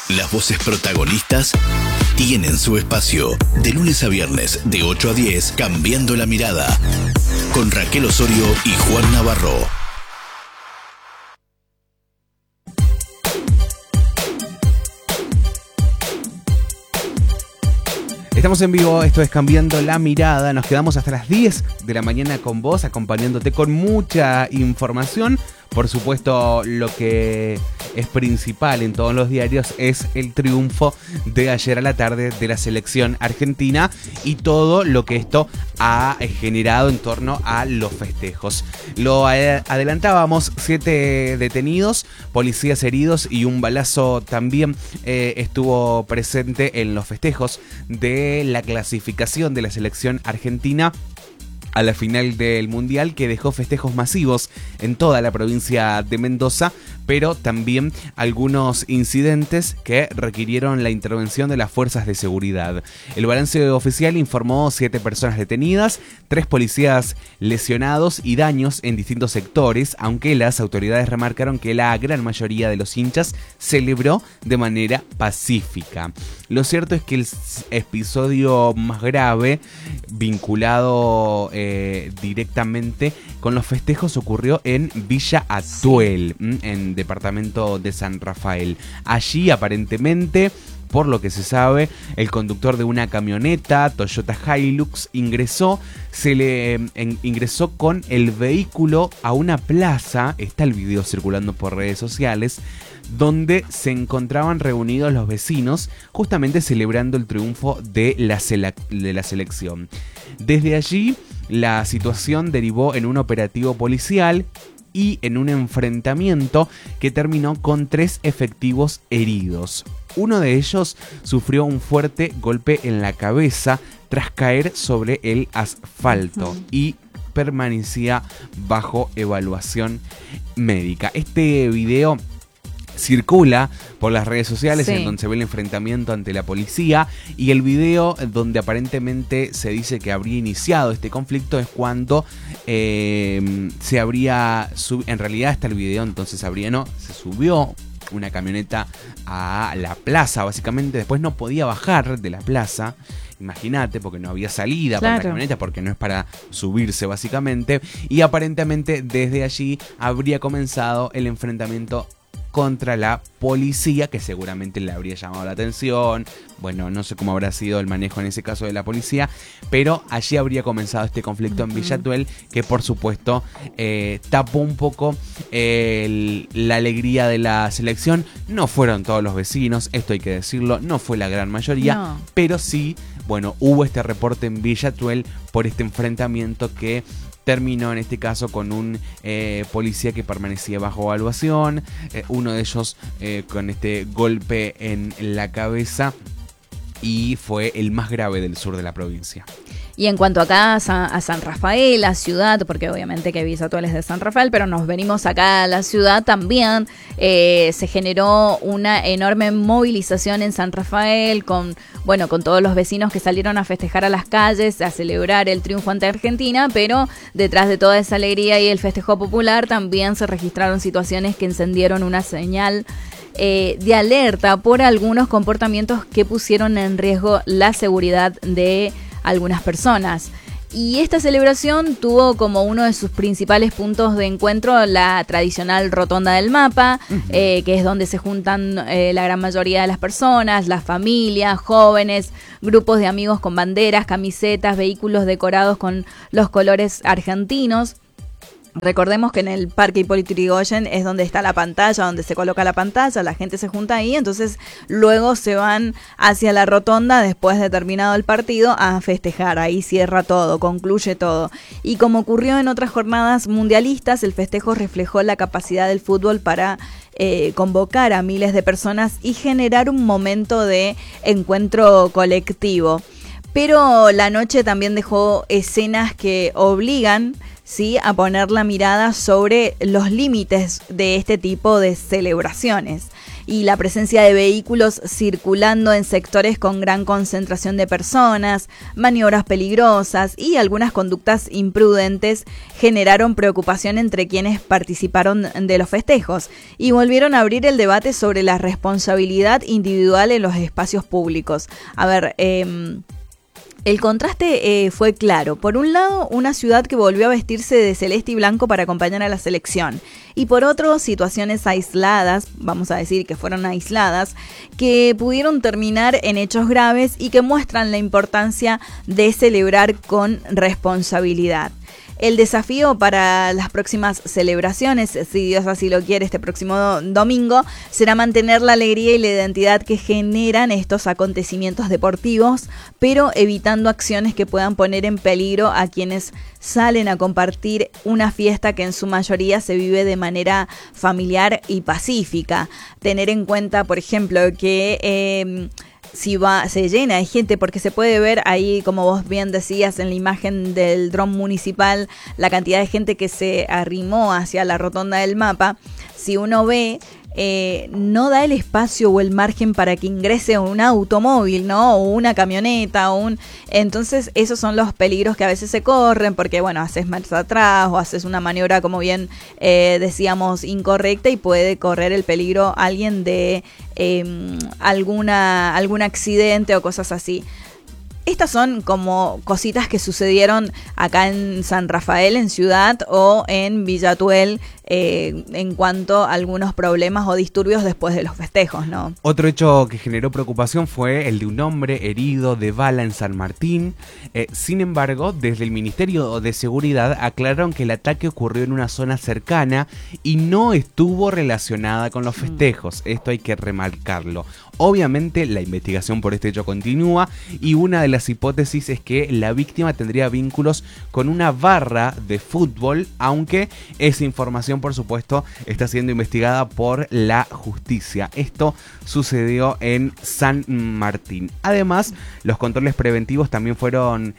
Las voces protagonistas tienen su espacio. De lunes a viernes, de 8 a 10, Cambiando la Mirada. Con Raquel Osorio y Juan Navarro. Estamos en vivo, esto es Cambiando la Mirada. Nos quedamos hasta las 10 de la mañana con vos, acompañándote con mucha información. Por supuesto, lo que es principal en todos los diarios es el triunfo de ayer a la tarde de la selección argentina y todo lo que esto ha generado en torno a los festejos. Lo adelantábamos, 7 detenidos, policías heridos y un balazo también estuvo presente en los festejos de la clasificación de la selección argentina a la final del Mundial, que dejó festejos masivos en toda la provincia de Mendoza, pero también algunos incidentes que requirieron la intervención de las fuerzas de seguridad. El balance oficial informó 7 personas detenidas, 3 policías lesionados y daños en distintos sectores, aunque las autoridades remarcaron que la gran mayoría de los hinchas celebró de manera pacífica. Lo cierto es que el episodio más grave, vinculado directamente con los festejos, ocurrió en Villa Atuel, en departamento de San Rafael. Allí, aparentemente, por lo que se sabe, el conductor de una camioneta Toyota Hilux ingresó con el vehículo a una plaza. Está el video circulando por redes sociales, donde se encontraban reunidos los vecinos, justamente celebrando el triunfo de la selección. Desde allí, la situación derivó en un operativo policial y en un enfrentamiento que terminó con 3 efectivos heridos. Uno de ellos sufrió un fuerte golpe en la cabeza tras caer sobre el asfalto y permanecía bajo evaluación médica. Este video circula por las redes sociales, en donde se ve el enfrentamiento ante la policía, y el video donde aparentemente se dice que habría iniciado este conflicto es cuando se habría en realidad está el video, entonces se subió una camioneta a la plaza, básicamente. Después no podía bajar de la plaza, imagínate, porque no había salida para la camioneta, porque no es para subirse básicamente, y aparentemente desde allí habría comenzado el enfrentamiento contra la policía, que seguramente le habría llamado la atención. Bueno, no sé cómo habrá sido el manejo en ese caso de la policía, pero allí habría comenzado este conflicto en Villa Atuel, que por supuesto tapó un poco la alegría de la selección. No fueron todos los vecinos, esto hay que decirlo, no fue la gran mayoría, pero sí, bueno, hubo este reporte en Villa Atuel por este enfrentamiento que terminó en este caso con un policía que permanecía bajo evaluación, uno de ellos con este golpe en la cabeza, y fue el más grave del sur de la provincia. Y en cuanto acá a San Rafael, la ciudad, porque obviamente que Villa Atuel es de San Rafael, pero nos venimos acá a la ciudad también, se generó una enorme movilización en San Rafael con todos los vecinos que salieron a festejar a las calles, a celebrar el triunfo ante Argentina, pero detrás de toda esa alegría y el festejo popular también se registraron situaciones que encendieron una señal de alerta por algunos comportamientos que pusieron en riesgo la seguridad de algunas personas. Y esta celebración tuvo como uno de sus principales puntos de encuentro la tradicional rotonda del mapa, que es donde se juntan la gran mayoría de las personas, las familias, jóvenes, grupos de amigos con banderas, camisetas, vehículos decorados con los colores argentinos. Recordemos que en el Parque Hipólito Yrigoyen es donde está la pantalla, donde se coloca la pantalla, la gente se junta ahí, entonces luego se van hacia la rotonda después de terminado el partido a festejar. Ahí cierra todo, concluye todo. Y como ocurrió en otras jornadas mundialistas, el festejo reflejó la capacidad del fútbol para convocar a miles de personas y generar un momento de encuentro colectivo. Pero la noche también dejó escenas que obligan sí a poner la mirada sobre los límites de este tipo de celebraciones. Y la presencia de vehículos circulando en sectores con gran concentración de personas, maniobras peligrosas y algunas conductas imprudentes generaron preocupación entre quienes participaron de los festejos y volvieron a abrir el debate sobre la responsabilidad individual en los espacios públicos. A ver, el contraste fue claro. Por un lado, una ciudad que volvió a vestirse de celeste y blanco para acompañar a la selección. Y por otro, situaciones aisladas, vamos a decir que fueron aisladas, que pudieron terminar en hechos graves y que muestran la importancia de celebrar con responsabilidad. El desafío para las próximas celebraciones, si Dios así lo quiere, este próximo domingo, será mantener la alegría y la identidad que generan estos acontecimientos deportivos, pero evitando acciones que puedan poner en peligro a quienes salen a compartir una fiesta que en su mayoría se vive de manera familiar y pacífica. Tener en cuenta, por ejemplo, que se llena de gente, porque se puede ver ahí, como vos bien decías en la imagen del dron municipal, la cantidad de gente que se arrimó hacia la rotonda del Mapa. Si uno ve, no da el espacio o el margen para que ingrese un automóvil, ¿no? O una camioneta, entonces esos son los peligros que a veces se corren, porque bueno, haces marcha atrás o haces una maniobra, como bien decíamos, incorrecta, y puede correr el peligro alguien de algún accidente o cosas así. Estas son como cositas que sucedieron acá en San Rafael, en Ciudad, o en Villa Tuel, en cuanto a algunos problemas o disturbios después de los festejos, ¿no? Otro hecho que generó preocupación fue el de un hombre herido de bala en San Martín. Sin embargo, desde el Ministerio de Seguridad aclararon que el ataque ocurrió en una zona cercana y no estuvo relacionada con los festejos. Esto hay que remarcarlo. Obviamente la investigación por este hecho continúa y una de las hipótesis es que la víctima tendría vínculos con una barra de fútbol, aunque esa información, por supuesto, está siendo investigada por la justicia. Esto sucedió en San Martín. Además, los controles preventivos también fueron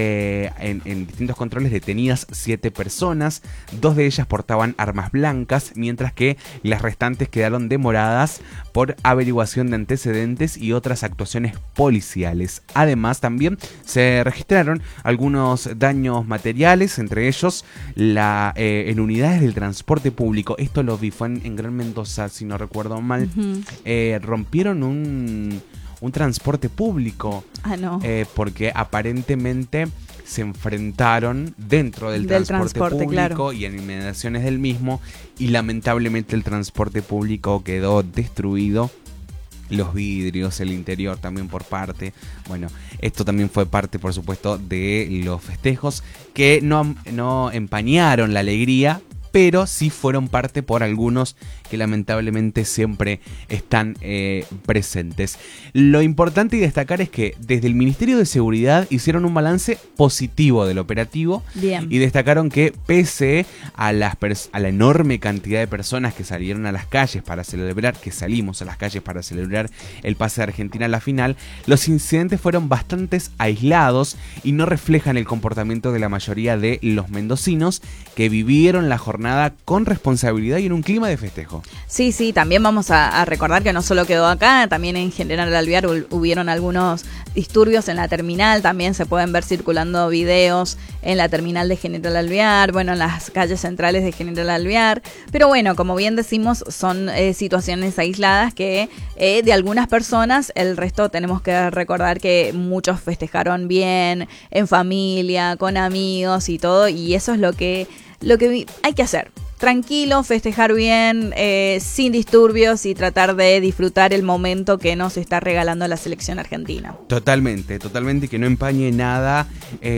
en distintos controles detenidas 7 personas. 2 de ellas portaban armas blancas, mientras que las restantes quedaron demoradas por averiguación de antecedentes y otras actuaciones policiales. Además, también se registraron algunos daños materiales, entre ellos en unidades del transporte público. Esto lo vi, fue en Gran Mendoza, si no recuerdo mal. Rompieron un transporte público. No. Porque aparentemente se enfrentaron dentro del transporte público, claro, y en inmediaciones del mismo, y lamentablemente el transporte público quedó destruido. Los vidrios, el interior también por parte. Bueno, esto también fue parte, por supuesto, de los festejos que no empañaron la alegría, pero sí fueron parte por algunos que lamentablemente siempre están presentes. Lo importante y destacar es que desde el Ministerio de Seguridad hicieron un balance positivo del operativo. Bien. Y destacaron que pese a la enorme cantidad de personas que salieron a las calles para celebrar, que salimos a las calles para celebrar el pase de Argentina a la final, los incidentes fueron bastante aislados y no reflejan el comportamiento de la mayoría de los mendocinos que vivieron la jornada con responsabilidad y en un clima de festejo. Sí, también vamos a recordar que no solo quedó acá, también en General Alvear hubieron algunos disturbios en la terminal, también se pueden ver circulando videos en la terminal de General Alvear, bueno, en las calles centrales de General Alvear, pero bueno, como bien decimos, son situaciones aisladas que de algunas personas, el resto tenemos que recordar que muchos festejaron bien, en familia, con amigos y todo, y eso es lo que hay que hacer. Tranquilo, festejar bien, sin disturbios y tratar de disfrutar el momento que nos está regalando la selección argentina. Totalmente, que no empañe nada,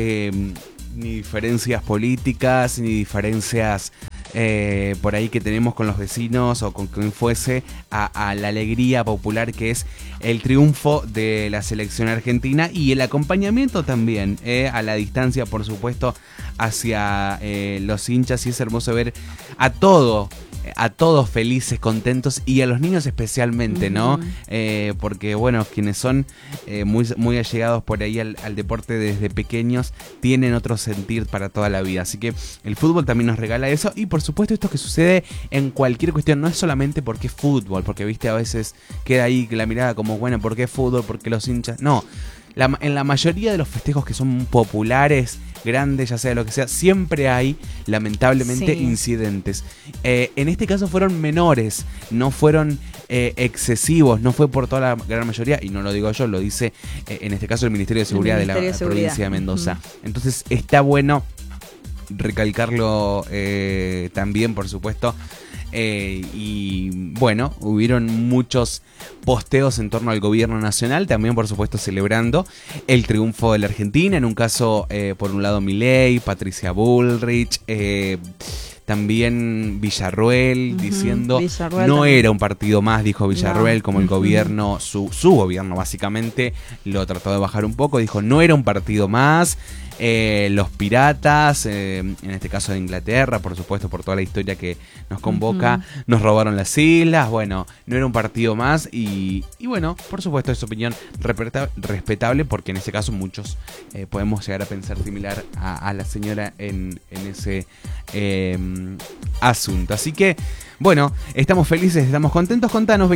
ni diferencias políticas, ni diferencias por ahí que tenemos con los vecinos o con quien fuese, a la alegría popular que es el triunfo de la selección argentina y el acompañamiento también a la distancia, por supuesto, hacia los hinchas. Y es hermoso ver a todo a todos felices, contentos y a los niños especialmente, ¿no? Porque, bueno, quienes son muy allegados por ahí al deporte desde pequeños tienen otro sentir para toda la vida. Así que el fútbol también nos regala eso y, por supuesto, esto que sucede en cualquier cuestión, no es solamente porque es fútbol, porque, viste, a veces queda ahí la mirada como, bueno, ¿por qué fútbol? ¿Por qué los hinchas? No. En la mayoría de los festejos que son populares, grandes, ya sea lo que sea, siempre hay, lamentablemente, incidentes. En este caso fueron menores, no fueron excesivos, no fue por toda la gran mayoría, y no lo digo yo, lo dice en este caso el Ministerio de Seguridad de la provincia de Mendoza. Entonces está bueno recalcarlo también, por supuesto. Y bueno, hubieron muchos posteos en torno al gobierno nacional, también por supuesto celebrando el triunfo de la Argentina, en un caso por un lado Milei, Patricia Bullrich, también Villarruel, diciendo Villarruel no también era un partido más, dijo Villarruel, como el gobierno, su gobierno básicamente lo trató de bajar un poco, dijo no era un partido más. Los piratas, en este caso de Inglaterra, por supuesto, por toda la historia que nos convoca, nos robaron las islas, bueno, no era un partido más y bueno, por supuesto es opinión respetable porque en ese caso muchos podemos llegar a pensar similar a la señora en ese asunto. Así que, bueno, estamos felices, estamos contentos. Contanos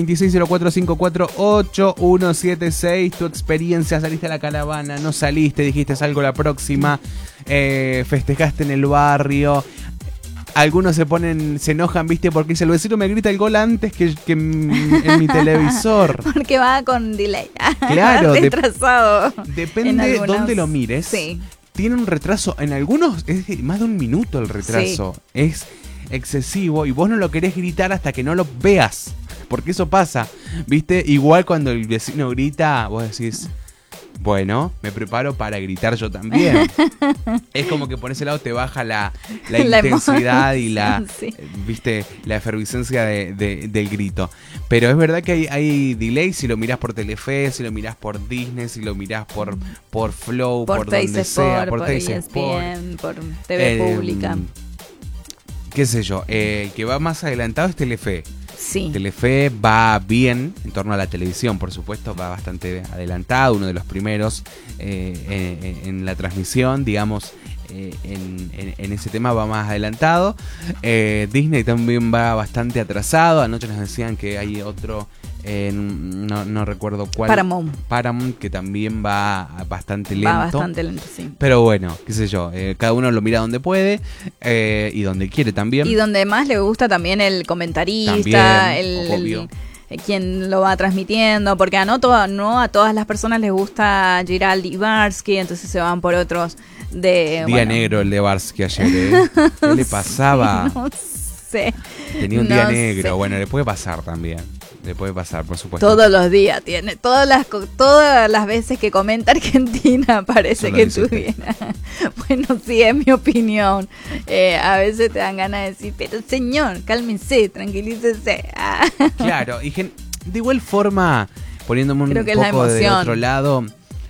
2604548176, tu experiencia, saliste a la caravana, no saliste, dijiste algo la próxima, festejaste en el barrio. Algunos se enojan, viste, porque dice el vecino me grita el gol antes que en mi televisor. Porque va con delay. Claro, retrasado. Depende de dónde lo mires. Sí. Tiene un retraso, en algunos es más de un minuto el retraso. Sí. Es excesivo y vos no lo querés gritar hasta que no lo veas, porque eso pasa, ¿viste? Igual cuando el vecino grita, vos decís, bueno, me preparo para gritar yo también. Es como que por ese lado te baja la intensidad y ¿viste? La efervescencia del grito. Pero es verdad que hay delay si lo mirás por Telefe, si lo mirás por Disney, si lo mirás por Flow, por donde sea, por ESPN, por TV Pública. Qué sé yo, el que va más adelantado es Telefe. Sí. Telefe va bien en torno a la televisión, por supuesto, va bastante adelantado, uno de los primeros en la transmisión, digamos, en ese tema va más adelantado. Disney también va bastante atrasado, anoche nos decían que hay otro, no recuerdo cuál. Paramount, que también va bastante lento. Va bastante lento, sí. Pero bueno, qué sé yo, cada uno lo mira donde puede y donde quiere también. Y donde más le gusta también el comentarista, el quien lo va transmitiendo, porque no a todas las personas les gusta Giraldi Barsky, entonces se van por otros de... Día negro el de Barsky ayer, ¿Qué le pasaba? Sí, no sé. Tenía un día negro, bueno, le puede pasar también. Le puede pasar, por supuesto. Todos los días tiene. Todas las veces que comenta Argentina parece que tuviera. Bueno, sí, es mi opinión. A veces te dan ganas de decir, pero señor, cálmense, tranquilícese. Claro, y de igual forma, poniéndome un poco de otro lado,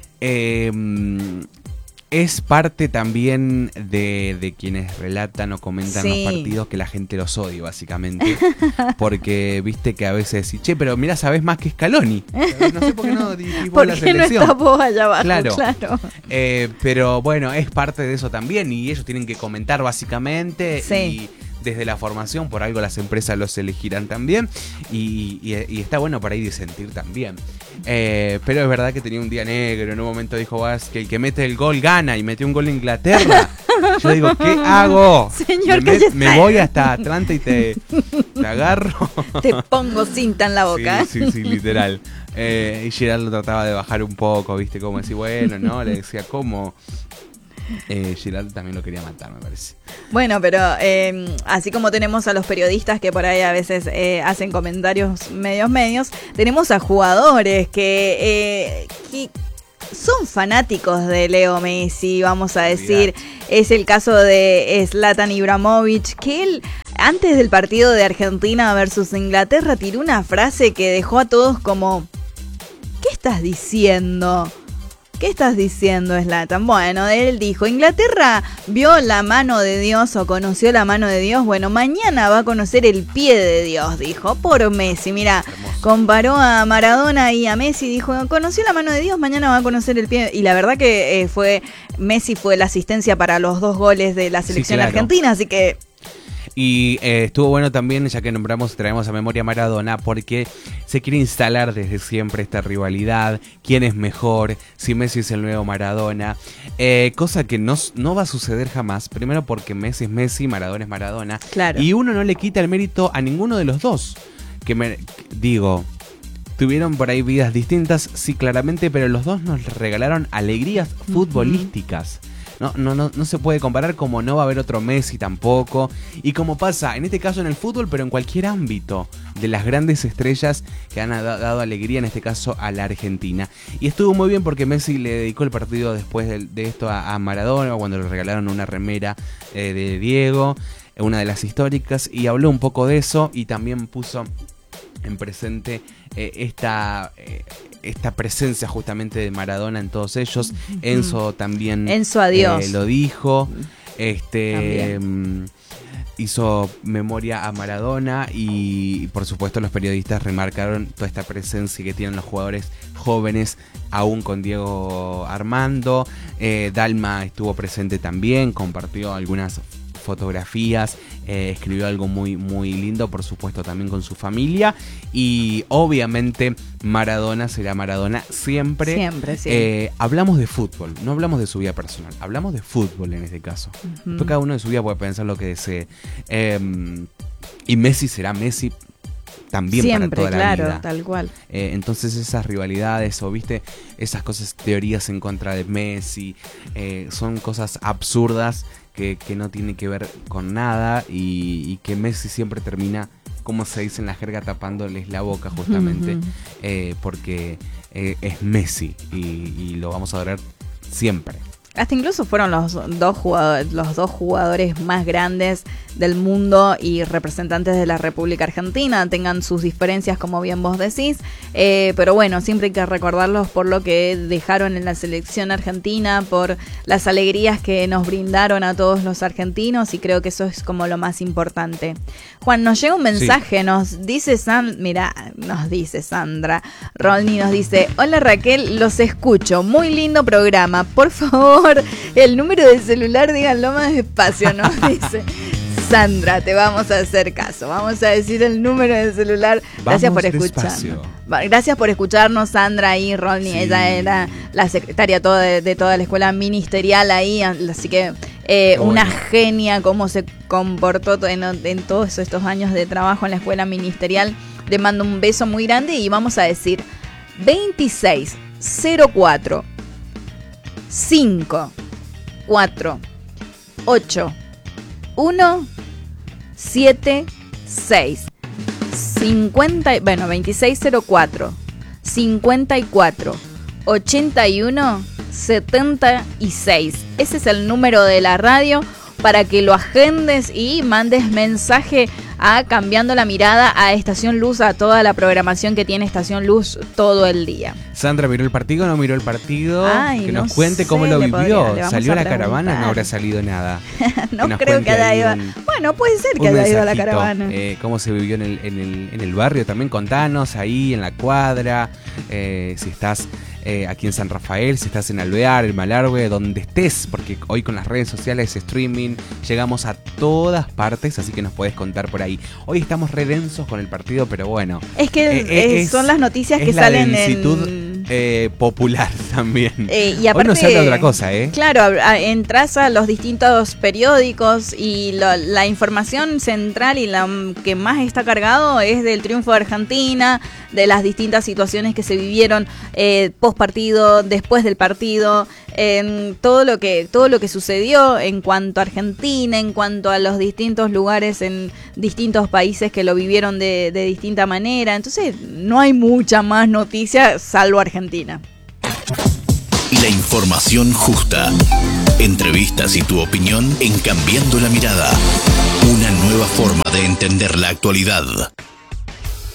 es parte también de quienes relatan o comentan los partidos que la gente los odia, básicamente. Porque viste que a veces decís, che, pero mirá, sabés más que Scaloni. No sé por qué no dirigimos la selección. ¿Por qué no estás vos allá abajo? Claro. Pero bueno, es parte de eso también y ellos tienen que comentar básicamente. Sí. Y desde la formación, por algo las empresas los elegirán también y está bueno para ir y sentir también. Pero es verdad que tenía un día negro, en un momento dijo que el que mete el gol gana y metió un gol en Inglaterra. Yo digo, ¿qué hago? Señor, me voy hasta Atlanta y te agarro. Te pongo cinta en la boca. Sí, literal. Y Gerard lo trataba de bajar un poco, ¿viste? Como decir, bueno, ¿no? Le decía, ¿cómo? Gerard también lo quería matar, me parece. Bueno, pero así como tenemos a los periodistas que por ahí a veces hacen comentarios medios, tenemos a jugadores que son fanáticos de Leo Messi, vamos a decir. Es el caso de Zlatan Ibrahimovic, que él, antes del partido de Argentina versus Inglaterra, tiró una frase que dejó a todos como, ¿qué estás diciendo? ¿Qué estás diciendo, Zlatan? Bueno, él dijo, Inglaterra vio la mano de Dios o conoció la mano de Dios. Bueno, mañana va a conocer el pie de Dios, dijo, por Messi. Mira, comparó a Maradona y a Messi, dijo, conoció la mano de Dios, mañana va a conocer el pie. Y la verdad que Messi fue la asistencia para los 2 goles de la selección argentina, así que... Y estuvo bueno también, ya que traemos a memoria a Maradona, porque se quiere instalar desde siempre esta rivalidad, quién es mejor, si Messi es el nuevo Maradona, cosa que no va a suceder jamás, primero porque Messi es Messi, Maradona es Maradona, claro. Y uno no le quita el mérito a ninguno de los dos, tuvieron por ahí vidas distintas, sí, claramente, pero los dos nos regalaron alegrías futbolísticas. No se puede comparar, como no va a haber otro Messi tampoco. Y como pasa, en este caso en el fútbol, pero en cualquier ámbito, de las grandes estrellas que han dado alegría, en este caso a la Argentina. Y estuvo muy bien porque Messi le dedicó el partido después de esto a Maradona, cuando le regalaron una remera de Diego, una de las históricas, y habló un poco de eso y también puso en presente esta presencia justamente de Maradona en todos ellos. Enzo también adiós. Lo dijo, hizo memoria a Maradona y por supuesto los periodistas remarcaron toda esta presencia que tienen los jugadores jóvenes, aún con Diego Armando. Dalma estuvo presente también, compartió algunas fotografías, escribió algo muy, muy lindo, por supuesto también con su familia, y obviamente Maradona será Maradona siempre. Siempre, sí. Hablamos de fútbol, no hablamos de su vida personal, hablamos de fútbol en este caso. Después cada uno de su vida puede pensar lo que desee. Y Messi será Messi también siempre, para toda la vida. Tal cual. Entonces esas rivalidades o esas cosas, teorías en contra de Messi, son cosas absurdas que no tienen que ver con nada y que Messi siempre termina, como se dice en la jerga, tapándoles la boca justamente, porque es Messi y lo vamos a ver siempre. Hasta incluso fueron los dos jugadores más grandes del mundo y representantes de la República Argentina, tengan sus diferencias como bien vos decís, pero bueno, siempre hay que recordarlos por lo que dejaron en la selección argentina, por las alegrías que nos brindaron a todos los argentinos, y creo que eso es como lo más importante. Juan, nos llega un mensaje, sí. Nos dice Sandra, Rolni nos dice, hola Raquel, los escucho, muy lindo programa, por favor, el número de celular díganlo más despacio, nos dice Sandra, te vamos a hacer caso, vamos a decir el número de celular. Gracias por escucharnos. Gracias por escucharnos, Sandra y Rolni, sí. Ella era la secretaria de toda la escuela ministerial ahí, así que una genia, cómo se comportó en todos estos años de trabajo en la escuela ministerial. Le mando un beso muy grande y vamos a decir 2604 5 4 8 1 7 6 2604 54 81 76. Ese es el número de la radio para que lo agendes y mandes mensaje a Cambiando la Mirada a Estación Luz, a toda la programación que tiene Estación Luz todo el día. Sandra, ¿miró el partido o no miró el partido? Ay, que nos cuente cómo lo vivió. ¿Salió a la caravana? No habrá salido nada. No creo que haya ido. Bueno, puede ser que haya ido a la caravana. ¿Cómo se vivió en el barrio? También contanos ahí en la cuadra. Si estás aquí en San Rafael, si estás en Alvear, el Malargüe, donde estés, porque hoy con las redes sociales, streaming, llegamos a todas partes, así que nos podés contar por ahí. Hoy estamos re densos con el partido, pero bueno. Es que son las noticias que salen en popular también. Y aparte, hoy no se habla de otra cosa, Claro, entras a los distintos periódicos y la información central y la que más está cargado es del triunfo de Argentina, de las distintas situaciones que se vivieron post partido, después del partido, todo lo que sucedió en cuanto a Argentina, en cuanto a los distintos lugares en distintos países que lo vivieron de distinta manera. Entonces no hay mucha más noticia salvo Argentina. La información justa. Entrevistas y tu opinión en Cambiando la Mirada. Una nueva forma de entender la actualidad.